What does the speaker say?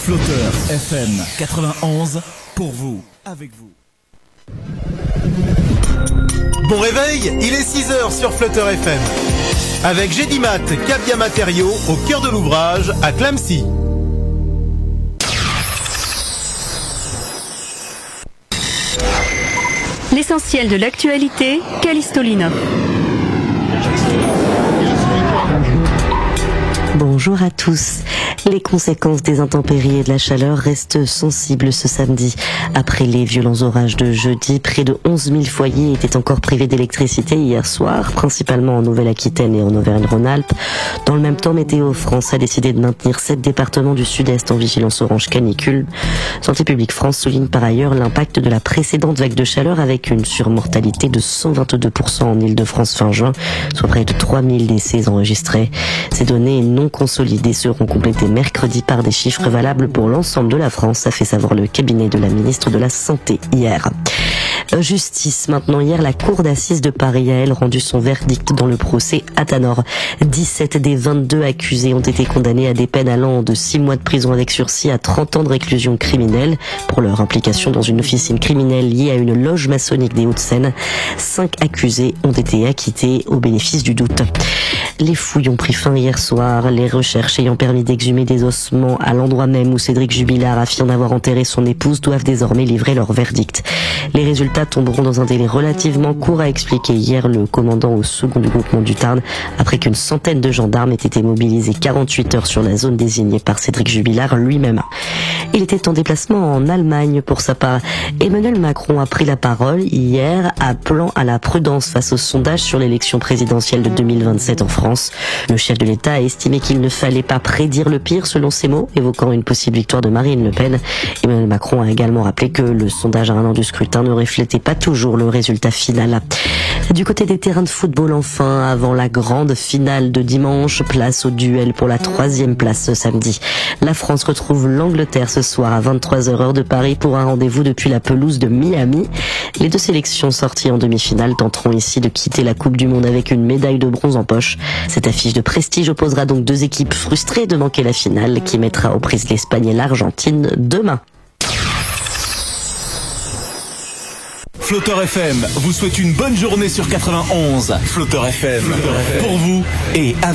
Flotteur FM 91, pour vous, avec vous. Bon réveil, il est 6h sur Flotteur FM. Avec Gédimat, Cabia Matériaux, au cœur de l'ouvrage, à Clamecy. L'essentiel de l'actualité, Callisto Lina. Bonjour à tous. Les conséquences des intempéries et de la chaleur restent sensibles ce samedi. Après les violents orages de jeudi, près de 11 000 foyers étaient encore privés d'électricité hier soir, principalement en Nouvelle-Aquitaine et en Auvergne-Rhône-Alpes. Dans le même temps, Météo France a décidé de maintenir 7 départements du sud-est en vigilance orange canicule. Santé publique France souligne par ailleurs l'impact de la précédente vague de chaleur avec une surmortalité de 122% en Île-de-France fin juin, soit près de 3000 décès enregistrés. Ces données non consolidées seront complétées mercredi par des chiffres valables pour l'ensemble de la France, a fait savoir le cabinet de la ministre de la Santé hier. Justice maintenant. Hier, la cour d'assises de Paris a rendu son verdict dans le procès Athanor. 17 des 22 accusés ont été condamnés à des peines allant de 6 mois de prison avec sursis à 30 ans de réclusion criminelle pour leur implication dans une officine criminelle liée à une loge maçonnique des Hauts-de-Seine. 5 accusés ont été acquittés au bénéfice du doute. Les fouilles ont pris fin hier soir. Les recherches ayant permis d'exhumer des ossements à l'endroit même où Cédric Jubilard affirme avoir enterré son épouse doivent désormais livrer leur verdict. Les résultats tomberont dans un délai relativement court, a expliqué hier le commandant au second du groupement du Tarn, après qu'une centaine de gendarmes aient été mobilisés 48 heures sur la zone désignée par Cédric Jubilard lui-même. Il était en déplacement en Allemagne pour sa part. Emmanuel Macron a pris la parole hier, appelant à la prudence face au sondage sur l'élection présidentielle de 2027 en France. Le chef de l'État a estimé qu'il ne fallait pas prédire le pire, selon ses mots, évoquant une possible victoire de Marine Le Pen. Emmanuel Macron a également rappelé que le sondage à un an du scrutin ne reflétait pas toujours le résultat final. Du côté des terrains de football, enfin, avant la grande finale de dimanche, place au duel pour la 3e place ce samedi. La France retrouve l'Angleterre ce soir à 23h heure de Paris pour un rendez-vous depuis la pelouse de Miami. Les deux sélections sorties en demi-finale tenteront ici de quitter la Coupe du Monde avec une médaille de bronze en poche. Cette affiche de prestige opposera donc deux équipes frustrées de manquer la finale qui mettra aux prises l'Espagne et l'Argentine demain. Flotteur FM vous souhaite une bonne journée sur 91. Flotteur FM, pour vous et avec